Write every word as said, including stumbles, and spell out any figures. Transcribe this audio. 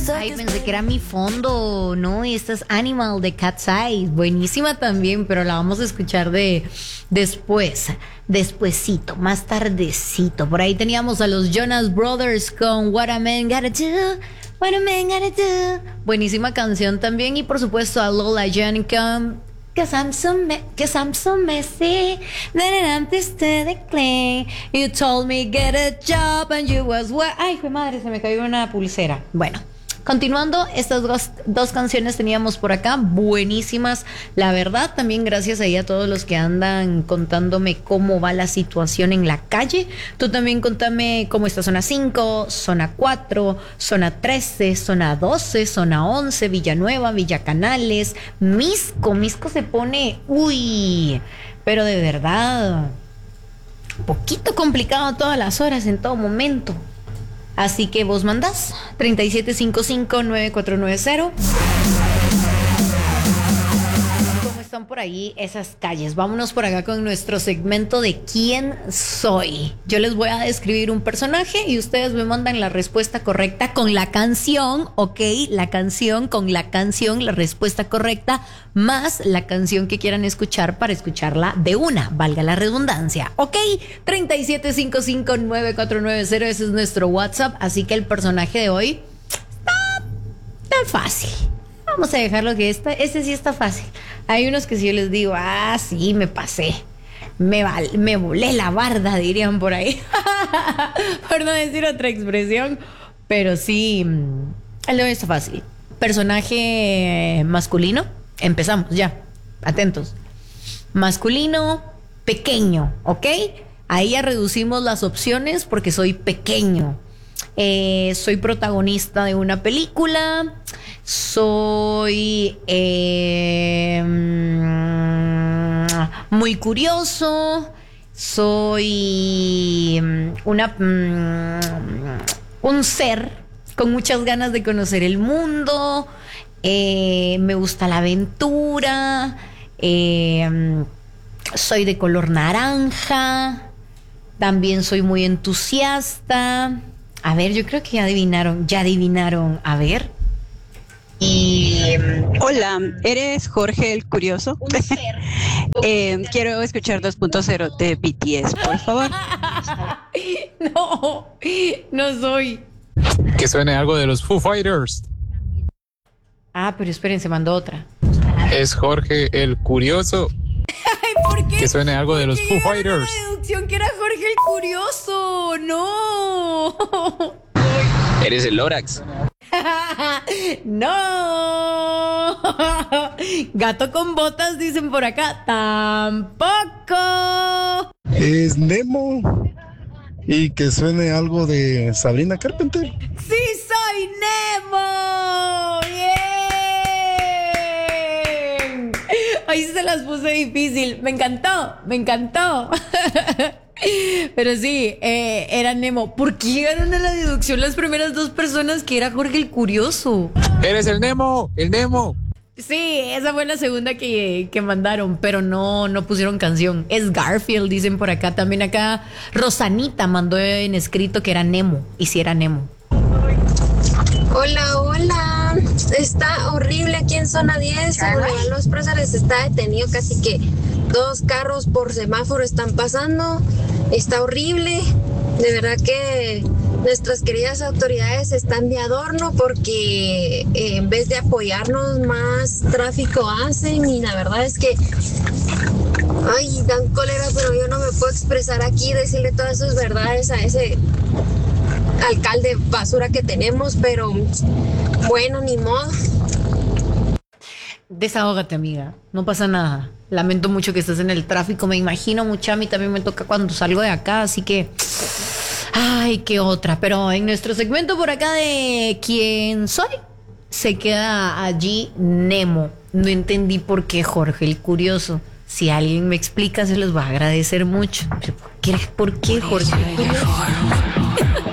Ay, pensé que era Mi Fondo, ¿no? Y esta es Animal de Cat's Eyes. Buenísima también, pero la vamos a escuchar de después, despuesito, más tardecito. Por ahí teníamos a los Jonas Brothers con What a Man Gotta Do, What a Man Gotta Do. Buenísima canción también. Y por supuesto a Lola Young con Cause I'm so, me- cause I'm so messy, then I'm this to the clean. You told me get a job and you was what. Ay, fue madre, se me cayó una pulsera. Bueno, continuando, estas dos, dos canciones teníamos por acá, buenísimas, la verdad. También gracias ahí a todos los que andan contándome cómo va la situación en la calle. Tú también contame cómo está zona cinco, zona cuatro, zona trece, zona doce, zona once, Villanueva, Villa Canales, Misco. Misco se pone, uy, pero de verdad, un poquito complicado a todas las horas, en todo momento. Así que vos mandás treinta y siete cincuenta y cinco, noventa y cuatro noventa. ¿Cómo están por ahí esas calles? Vámonos por acá con nuestro segmento de ¿Quién soy? Yo les voy a describir un personaje y ustedes me mandan la respuesta correcta con la canción, ¿ok? La canción, con la canción, la respuesta correcta, más la canción que quieran escuchar para escucharla de una, valga la redundancia, ¿ok? treinta y siete cincuenta y cinco, noventa y cuatro noventa, ese es nuestro WhatsApp, así que el personaje de hoy está tan fácil. Vamos a dejarlo que esta, este sí está fácil. Hay unos que si yo les digo, ah, sí, me pasé, me, val, me volé la barda, dirían por ahí, por no decir otra expresión, pero sí, el de hoy está fácil. Personaje masculino, empezamos ya, atentos. Masculino, pequeño, ¿ok? Ahí ya reducimos las opciones porque soy pequeño. Eh, soy protagonista de una película. Soy eh, muy curioso. Soy una un ser con muchas ganas de conocer el mundo. Eh, me gusta la aventura. Eh, soy de color naranja. También soy muy entusiasta. A ver, yo creo que ya adivinaron, ya adivinaron. A ver. Y hola, ¿eres Jorge el Curioso? Un ser. eh, quiero escuchar dos punto cero de B T S, por favor. No, no soy. Que suene algo de los Foo Fighters. Ah, pero esperen, se mandó otra. Es Jorge el Curioso. Ay, ¿por qué? Que suene algo de los Foo Fighters. La deducción que era Jorge el Curioso. No. Eres el Lorax. No. Gato con botas, dicen por acá. Tampoco. Es Nemo. Y que suene algo de Sabrina Carpenter. Sí, soy Nemo. Bien. Ahí se las puse difícil. Me encantó, me encantó. Pero sí, eh, era Nemo. ¿Por qué llegaron a la deducción las primeras dos personas que era Jorge el Curioso? Eres el Nemo, el Nemo. Sí, esa fue la segunda que, que mandaron, pero no, no pusieron canción. Es Garfield, dicen por acá. También acá Rosanita mandó en escrito que era Nemo, y si era Nemo. Hola, hola. Está horrible aquí en zona diez. En Boulevard Los Próceres está detenido, casi que dos carros por semáforo están pasando. Está horrible. De verdad que nuestras queridas autoridades están de adorno porque eh, en vez de apoyarnos, más tráfico hacen. Y la verdad es que, ay, dan cólera, pero yo no me puedo expresar aquí, decirle todas sus verdades a ese alcalde basura que tenemos, pero bueno, ni modo. Desahógate, amiga, no pasa nada. Lamento mucho que estés en el tráfico, me imagino mucho, a mí también me toca cuando salgo de acá, así que ay, qué otra. Pero en nuestro segmento por acá de ¿Quién soy? Se queda allí Nemo. No entendí por qué Jorge el Curioso. Si alguien me explica, se los va a agradecer mucho. ¿Por qué, por qué Jorge el Curioso?